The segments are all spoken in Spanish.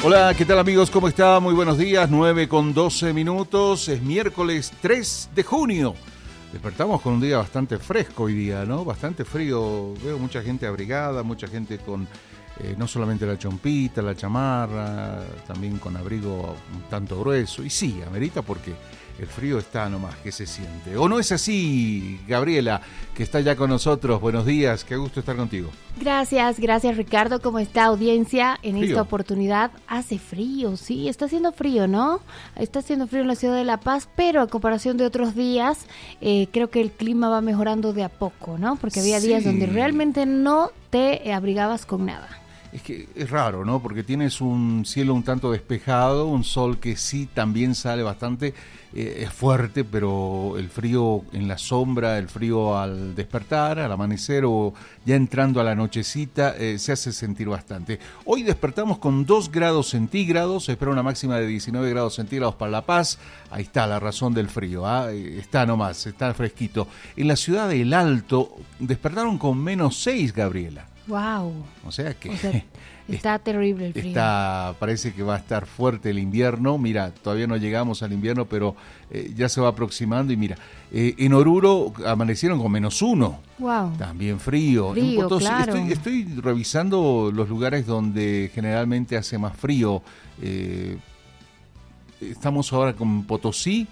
Hola, ¿qué tal amigos? ¿Cómo está? Muy buenos días, 9:12. Es miércoles 3 de junio. Despertamos con un día bastante fresco hoy día, ¿no? Bastante frío. Veo mucha gente abrigada, mucha gente con no solamente la chompita, la chamarra, también con abrigo un tanto grueso. Y sí, amerita porque el frío está nomás, que se siente. ¿O no es así, Gabriela, que está ya con nosotros? Buenos días, qué gusto estar contigo. Gracias Ricardo. ¿Cómo está audiencia? En Frío. esta oportunidad hace frío, sí, está haciendo frío, ¿no? Está haciendo frío en la ciudad de La Paz, pero a comparación de otros días, creo que el clima va mejorando de a poco, ¿no? Porque había días donde realmente no te abrigabas con nada. Es que es raro, ¿no? Porque tienes un cielo un tanto despejado, un sol que sí también sale bastante, es fuerte, pero el frío en la sombra, el frío al despertar, al amanecer o ya entrando a la nochecita, se hace sentir bastante. Hoy despertamos con 2 grados centígrados, se espera una máxima de 19 grados centígrados para La Paz. Ahí está la razón del frío, está nomás, está fresquito. En la ciudad del Alto despertaron con -6, Gabriela. Wow. O sea que está terrible el frío. Parece que va a estar fuerte el invierno. Mira, todavía no llegamos al invierno, pero ya se va aproximando. Y mira, en Oruro amanecieron con -1. Wow. También frío. Frío, En Potosí, claro. estoy revisando los lugares donde generalmente hace más frío. Estamos ahora con Potosí,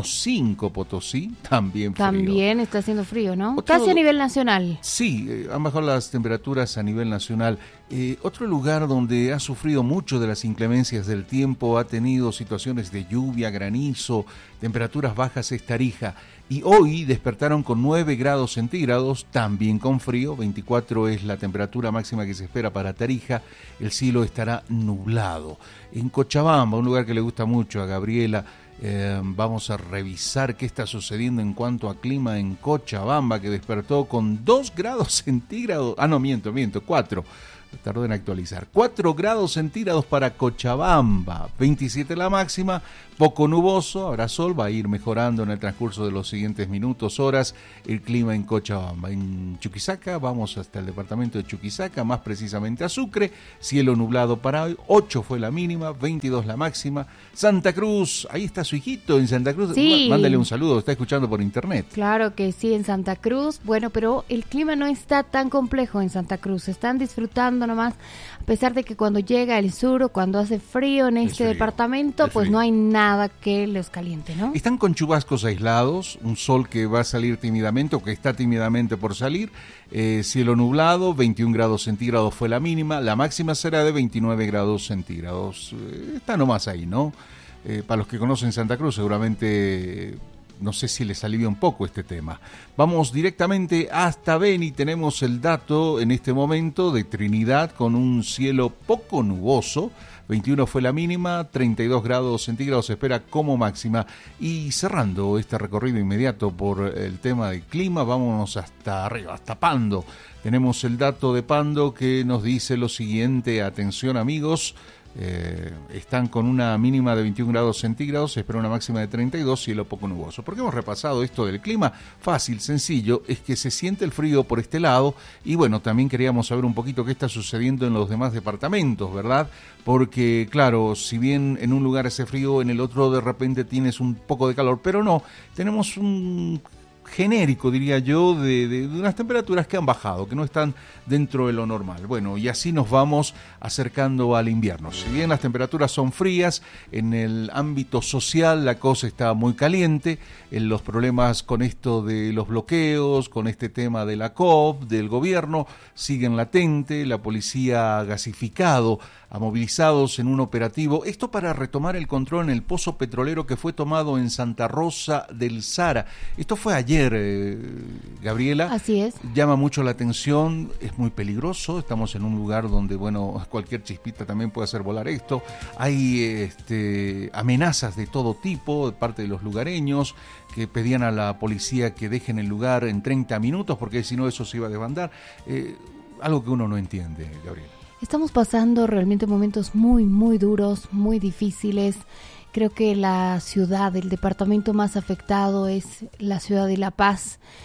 -5 Potosí, también frío. También está haciendo frío, ¿no? Otro- Casi a nivel nacional. Sí, han bajado las temperaturas a nivel nacional. Otro lugar donde ha sufrido mucho de las inclemencias del tiempo, ha tenido situaciones de lluvia, granizo, temperaturas bajas, es Tarija. Y hoy despertaron con 9 grados centígrados, también con frío. 24 es la temperatura máxima que se espera para Tarija. El cielo estará nublado. En Cochabamba, un lugar que le gusta mucho a Gabriela, vamos a revisar qué está sucediendo en cuanto a clima en Cochabamba, que despertó con 2 grados centígrados. Miento, 4. Tardó en actualizar. 4 grados centígrados para Cochabamba, 27 la máxima, poco nuboso, habrá sol, va a ir mejorando en el transcurso de los siguientes minutos, horas, el clima en Cochabamba. En Chuquisaca, vamos hasta el departamento de Chuquisaca, más precisamente a Sucre, cielo nublado para hoy, 8 fue la mínima, 22 la máxima. Santa Cruz, ahí está su hijito en Santa Cruz, Sí. Mándale un saludo, está escuchando por internet. Claro que sí, en Santa Cruz. Bueno, pero el clima no está tan complejo en Santa Cruz. Están disfrutando nomás, a pesar de que cuando llega el sur o cuando hace frío en este departamento, pues no hay nada que los caliente, ¿no? Están con chubascos aislados, un sol que va a salir tímidamente o que está tímidamente por salir, cielo nublado, 21 grados centígrados fue la mínima, la máxima será de 29 grados centígrados. Está nomás ahí, ¿no? Para los que conocen Santa Cruz seguramente... No sé si les alivia un poco este tema. Vamos directamente hasta Beni. Tenemos el dato en este momento de Trinidad con un cielo poco nuboso. 21 fue la mínima, 32 grados centígrados se espera como máxima. Y cerrando este recorrido inmediato por el tema del clima, vámonos hasta arriba, hasta Pando. Tenemos el dato de Pando que nos dice lo siguiente. Atención amigos. Están con una mínima de 21 grados centígrados, se espera una máxima de 32, cielo poco nuboso. ¿Por qué hemos repasado esto del clima? Fácil, sencillo, es que se siente el frío por este lado y bueno, también queríamos saber un poquito qué está sucediendo en los demás departamentos, ¿verdad? Porque claro, si bien en un lugar hace frío, en el otro de repente tienes un poco de calor, pero no, tenemos un genérico, diría yo, de unas temperaturas que han bajado, que no están dentro de lo normal. Bueno, y así nos vamos acercando al invierno. Si bien las temperaturas son frías, en el ámbito social la cosa está muy caliente, en los problemas con esto de los bloqueos, con este tema de la COP, del gobierno, siguen latente, la policía ha gasificado a movilizados en un operativo, esto para retomar el control en el pozo petrolero que fue tomado en Santa Rosa del Sara. Esto fue ayer, Gabriela. Así es. Llama mucho la atención, es muy peligroso, estamos en un lugar donde, bueno, cualquier chispita también puede hacer volar esto. Hay amenazas de todo tipo de parte de los lugareños que pedían a la policía que dejen el lugar en 30 minutos porque si no eso se iba a desbandar. Algo que uno no entiende, Gabriela. Estamos pasando realmente momentos muy, muy duros, muy difíciles. Creo que la ciudad, el departamento más afectado es la ciudad de La Paz.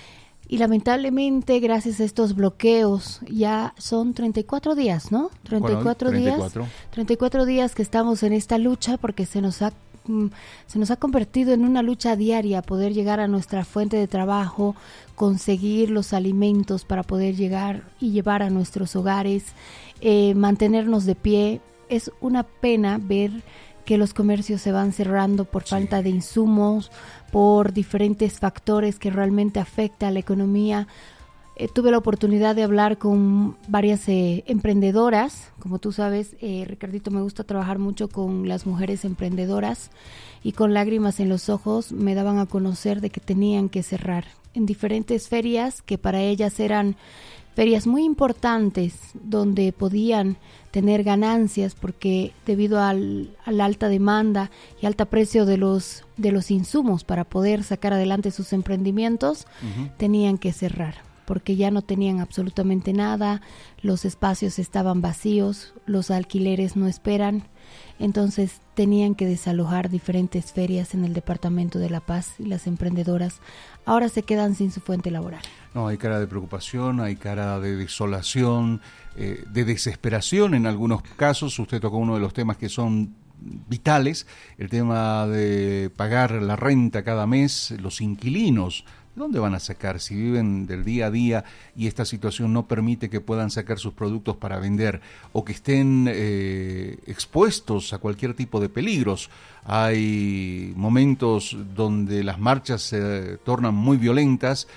Y lamentablemente, gracias a estos bloqueos, ya son 34 días, ¿no? 34 días que estamos en esta lucha, porque se nos ha convertido en una lucha diaria poder llegar a nuestra fuente de trabajo, conseguir los alimentos para poder llegar y llevar a nuestros hogares, mantenernos de pie. Es una pena ver que los comercios se van cerrando por falta de insumos, por diferentes factores que realmente afectan a la economía. Tuve la oportunidad de hablar con varias emprendedoras. Como tú sabes, Ricardito, me gusta trabajar mucho con las mujeres emprendedoras, y con lágrimas en los ojos me daban a conocer de que tenían que cerrar en diferentes ferias que para ellas eran ferias muy importantes, donde podían tener ganancias, porque debido a la alta demanda y alta precio de los insumos para poder sacar adelante sus emprendimientos, tenían que cerrar, porque ya no tenían absolutamente nada, los espacios estaban vacíos, los alquileres no esperan, entonces tenían que desalojar diferentes ferias en el departamento de La Paz, y las emprendedoras ahora se quedan sin su fuente laboral. No, hay cara de preocupación, hay cara de desolación, de desesperación en algunos casos. Usted tocó uno de los temas que son vitales, el tema de pagar la renta cada mes, los inquilinos. ¿De dónde van a sacar si viven del día a día y esta situación no permite que puedan sacar sus productos para vender, o que estén expuestos a cualquier tipo de peligros? Hay momentos donde las marchas se tornan muy violentas,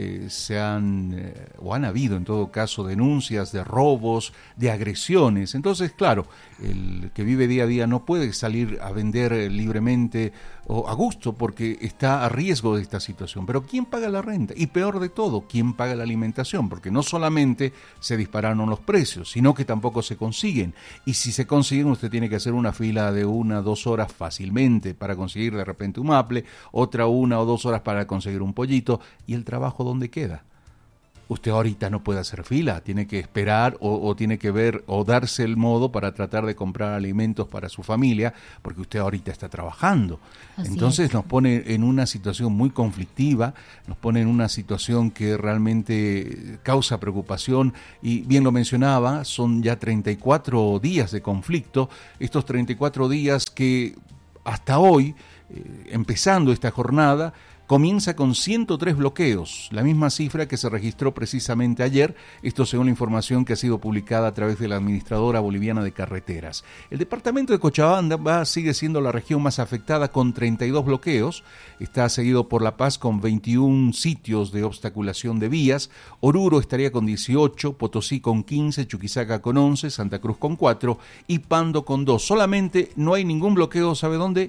han habido en todo caso denuncias de robos, de agresiones. Entonces, claro, el que vive día a día no puede salir a vender libremente o a gusto, porque está a riesgo de esta situación. Pero ¿quién paga la renta? Y peor de todo, ¿quién paga la alimentación? Porque no solamente se dispararon los precios, sino que tampoco se consiguen. Y si se consiguen, usted tiene que hacer una fila de 1 o 2 horas fácilmente para conseguir de repente un maple, otra 1 o 2 horas para conseguir un pollito. ¿Y el trabajo dónde queda? Usted ahorita no puede hacer fila, tiene que esperar o tiene que ver o darse el modo para tratar de comprar alimentos para su familia, porque usted ahorita está trabajando. Entonces nos pone en una situación muy conflictiva, nos pone en una situación que realmente causa preocupación, y bien lo mencionaba, son ya 34 días de conflicto, estos 34 días que hasta hoy, empezando esta jornada, comienza con 103 bloqueos, la misma cifra que se registró precisamente ayer, esto según la información que ha sido publicada a través de la Administradora Boliviana de Carreteras. El departamento de Cochabamba sigue siendo la región más afectada con 32 bloqueos, está seguido por La Paz con 21 sitios de obstaculación de vías, Oruro estaría con 18, Potosí con 15, Chuquisaca con 11, Santa Cruz con 4 y Pando con 2. Solamente no hay ningún bloqueo, ¿sabe dónde?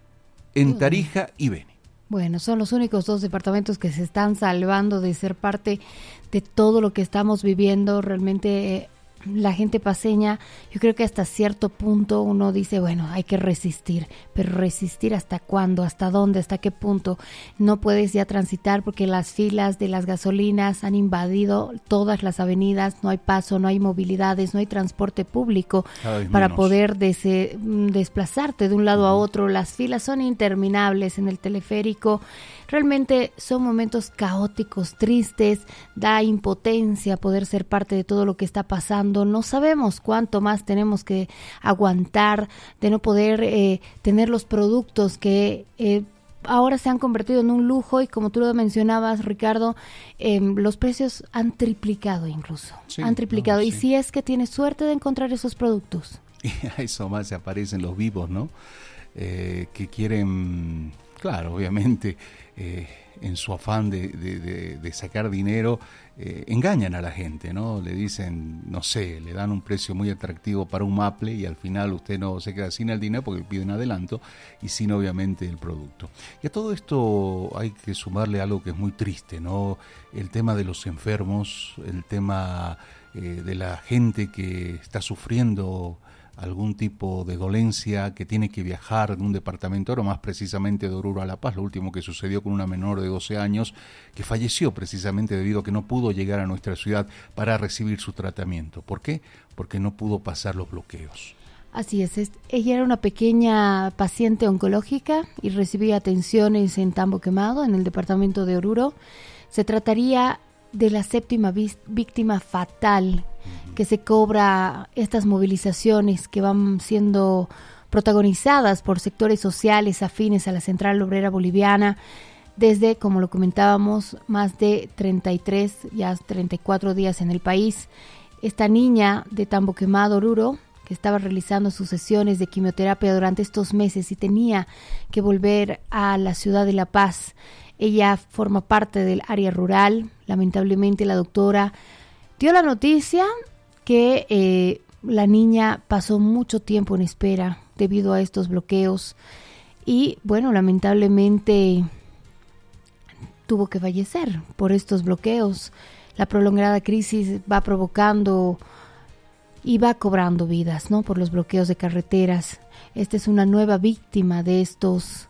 En Tarija y Beni. Bueno, son los únicos 2 departamentos que se están salvando de ser parte de todo lo que estamos viviendo. Realmente la gente paceña, yo creo que hasta cierto punto uno dice, bueno, hay que resistir, pero resistir ¿hasta cuándo? ¿Hasta dónde? ¿Hasta qué punto? No puedes ya transitar porque las filas de las gasolinas han invadido todas las avenidas, no hay paso, no hay movilidades, no hay transporte público para poder desplazarte de un lado a otro. Las filas son interminables en el teleférico. Realmente son momentos caóticos, tristes, da impotencia poder ser parte de todo lo que está pasando. No sabemos cuánto más tenemos que aguantar de no poder tener los productos que ahora se han convertido en un lujo, y como tú lo mencionabas, Ricardo, los precios han triplicado incluso, han triplicado. Y si es que tienes suerte de encontrar esos productos. Y a eso más se aparecen los vivos, ¿no? Que quieren, claro, obviamente, en su afán de sacar dinero, engañan a la gente, ¿no? Le dicen, no sé, le dan un precio muy atractivo para un maple y al final usted no se queda sin el dinero porque piden adelanto y sin obviamente el producto. Y a todo esto hay que sumarle algo que es muy triste, ¿no? El tema de los enfermos, el tema de la gente que está sufriendo algún tipo de dolencia, que tiene que viajar de un departamento, ahora más precisamente de Oruro a La Paz, lo último que sucedió con una menor de 12 años que falleció precisamente debido a que no pudo llegar a nuestra ciudad para recibir su tratamiento. ¿Por qué? Porque no pudo pasar los bloqueos. Así es, ella era una pequeña paciente oncológica y recibía atenciones en Tambo Quemado, en el departamento de Oruro. Se trataría de la séptima víctima fatal que se cobra estas movilizaciones que van siendo protagonizadas por sectores sociales afines a la Central Obrera Boliviana desde, como lo comentábamos, más de 33, ya 34 días en el país. Esta niña de Tambo Quemado, Oruro, que estaba realizando sus sesiones de quimioterapia durante estos meses y tenía que volver a la ciudad de La Paz. Ella forma parte del área rural. Lamentablemente la doctora dio la noticia que la niña pasó mucho tiempo en espera debido a estos bloqueos y, bueno, lamentablemente tuvo que fallecer por estos bloqueos. La prolongada crisis va provocando y va cobrando vidas, ¿no? Por los bloqueos de carreteras. Esta es una nueva víctima de estos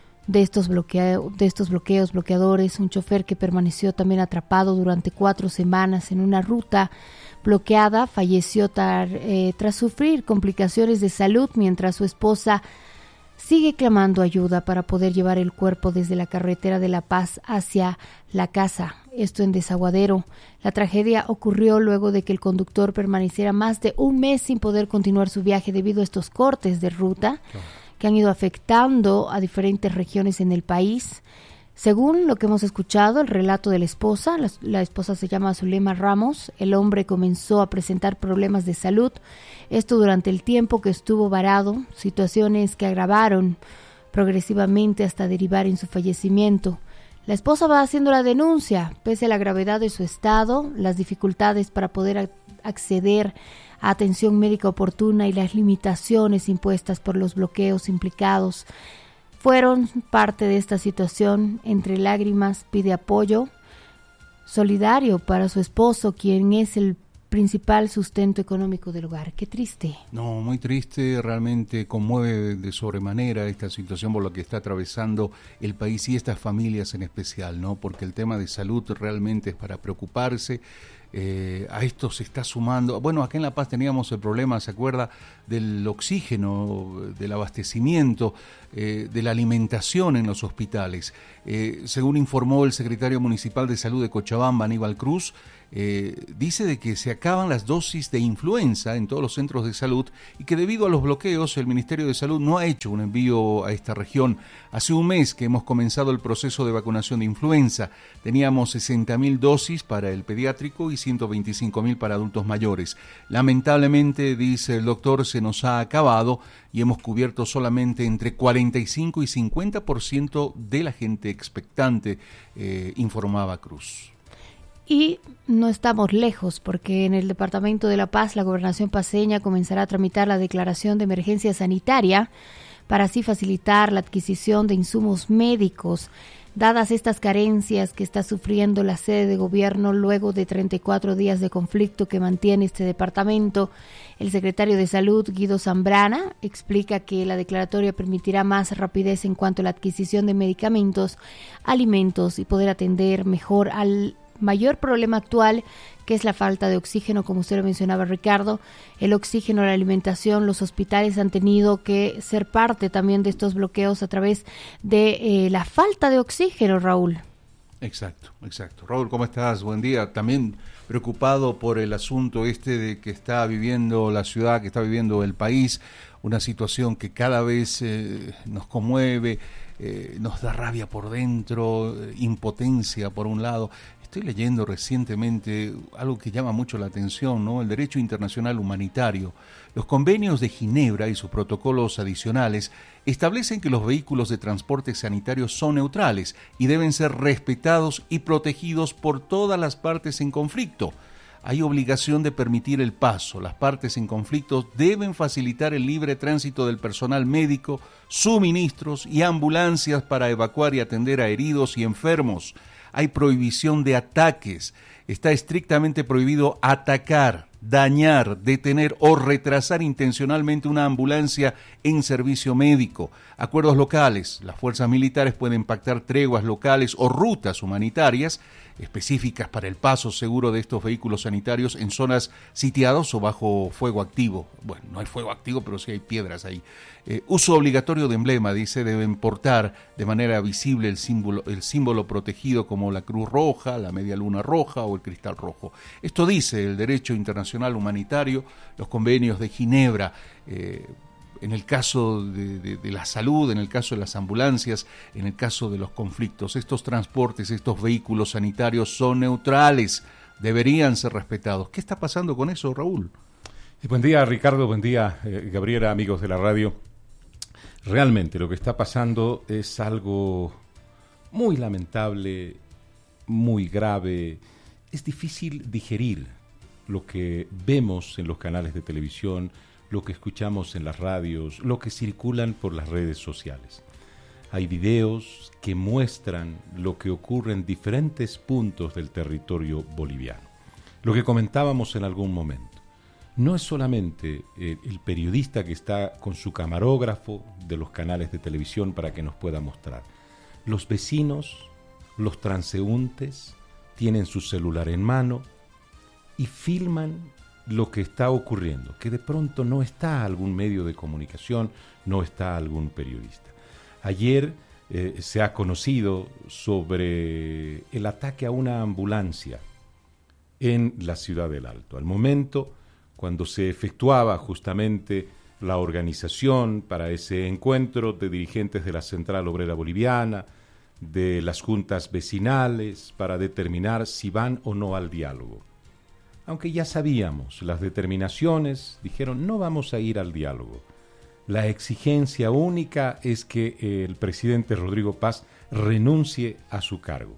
bloqueadores. Un chofer que permaneció también atrapado durante 4 semanas en una ruta bloqueada falleció tras sufrir complicaciones de salud mientras su esposa sigue clamando ayuda para poder llevar el cuerpo desde la carretera de La Paz hacia la casa, esto en Desaguadero. La tragedia ocurrió luego de que el conductor permaneciera más de un mes sin poder continuar su viaje debido a estos cortes de ruta que han ido afectando a diferentes regiones en el país. Según lo que hemos escuchado, el relato de la esposa, la esposa se llama Zulema Ramos, el hombre comenzó a presentar problemas de salud, esto durante el tiempo que estuvo varado, situaciones que agravaron progresivamente hasta derivar en su fallecimiento. La esposa va haciendo la denuncia, pese a la gravedad de su estado, las dificultades para poder acceder a atención médica oportuna y las limitaciones impuestas por los bloqueos implicados. Fueron parte de esta situación. Entre lágrimas pide apoyo solidario para su esposo, quien es el principal sustento económico del hogar. Qué triste. No, muy triste, realmente conmueve de sobremanera esta situación por la que está atravesando el país y estas familias en especial, ¿no? Porque el tema de salud realmente es para preocuparse. A esto se está sumando, bueno, acá en La Paz teníamos el problema, ¿se acuerda?, del oxígeno, del abastecimiento, de la alimentación en los hospitales. Según informó el secretario municipal de salud de Cochabamba, Aníbal Cruz, dice de que se acaban las dosis de influenza en todos los centros de salud y que debido a los bloqueos el Ministerio de Salud no ha hecho un envío a esta región. Hace un mes que hemos comenzado el proceso de vacunación de influenza. Teníamos 60.000 dosis para el pediátrico y 125.000 para adultos mayores. Lamentablemente, dice el doctor, se nos ha acabado y hemos cubierto solamente entre 45 y 50% de la gente expectante, informaba Cruz. Y no estamos lejos, porque en el departamento de La Paz, la gobernación paceña comenzará a tramitar la declaración de emergencia sanitaria para así facilitar la adquisición de insumos médicos. Dadas estas carencias que está sufriendo la sede de gobierno luego de 34 días de conflicto que mantiene este departamento, el secretario de Salud, Guido Zambrana, explica que la declaratoria permitirá más rapidez en cuanto a la adquisición de medicamentos, alimentos y poder atender mejor al mayor problema actual, que es la falta de oxígeno, como usted lo mencionaba, Ricardo. El oxígeno, la alimentación, los hospitales han tenido que ser parte también de estos bloqueos a través de la falta de oxígeno, Raúl. Exacto. Raúl, ¿cómo estás? Buen día. También preocupado por el asunto de que está viviendo la ciudad, que está viviendo el país, una situación que cada vez nos conmueve, nos da rabia por dentro, impotencia por un lado. Estoy leyendo recientemente algo que llama mucho la atención, ¿no? El derecho internacional humanitario. Los convenios de Ginebra y sus protocolos adicionales establecen que los vehículos de transporte sanitario son neutrales y deben ser respetados y protegidos por todas las partes en conflicto. Hay obligación de permitir el paso. Las partes en conflicto deben facilitar el libre tránsito del personal médico, suministros y ambulancias para evacuar y atender a heridos y enfermos. Hay prohibición de ataques. Está estrictamente prohibido atacar, dañar, detener o retrasar intencionalmente una ambulancia en servicio médico. Acuerdos locales. Las fuerzas militares pueden pactar treguas locales o rutas humanitarias específicas para el paso seguro de estos vehículos sanitarios en zonas sitiadas o bajo fuego activo. Bueno, no hay fuego activo, pero sí hay piedras ahí. Uso obligatorio de emblema, dice, deben portar de manera visible el símbolo protegido como la Cruz Roja, la Media Luna Roja o el Cristal Rojo. Esto dice el derecho internacional humanitario, los convenios de Ginebra, en el caso de la salud, en el caso de las ambulancias, en el caso de los conflictos. Estos transportes, estos vehículos sanitarios son neutrales, deberían ser respetados. ¿Qué está pasando con eso, Raúl? Buen día, Ricardo, buen día, Gabriela, amigos de la radio. Realmente lo que está pasando es algo muy lamentable, muy grave. Es difícil digerir lo que vemos en los canales de televisión, lo que escuchamos en las radios, lo que circulan por las redes sociales. Hay videos que muestran lo que ocurre en diferentes puntos del territorio boliviano. Lo que comentábamos en algún momento. No es solamente el periodista que está con su camarógrafo de los canales de televisión para que nos pueda mostrar. Los vecinos, los transeúntes, tienen su celular en mano y filman lo que está ocurriendo, que de pronto no está algún medio de comunicación, no está algún periodista. Ayer se ha conocido sobre el ataque a una ambulancia en la ciudad del Alto. Al momento, cuando se efectuaba justamente la organización para ese encuentro de dirigentes de la Central Obrera Boliviana, de las juntas vecinales, para determinar si van o no al diálogo. Aunque ya sabíamos las determinaciones, dijeron no vamos a ir al diálogo. La exigencia única es que el presidente Rodrigo Paz renuncie a su cargo.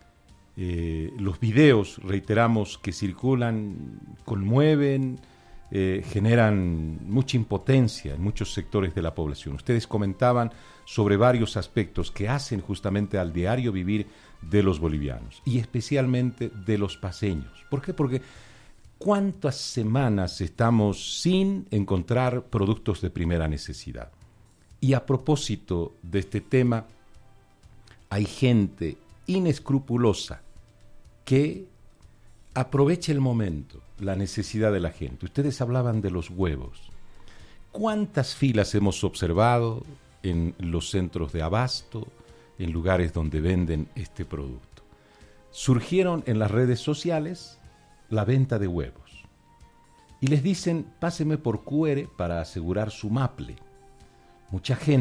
Los videos, reiteramos, que circulan, conmueven, generan mucha impotencia en muchos sectores de la población. Ustedes comentaban sobre varios aspectos que hacen justamente al diario vivir de los bolivianos y especialmente de los paceños. ¿Por qué? Porque ¿cuántas semanas estamos sin encontrar productos de primera necesidad? Y a propósito de este tema, hay gente inescrupulosa que aprovecha el momento, la necesidad de la gente. Ustedes hablaban de los huevos. ¿Cuántas filas hemos observado en los centros de abasto, en lugares donde venden este producto? Surgieron en las redes sociales la venta de huevos. Y les dicen, páseme por QR para asegurar su maple. Mucha gente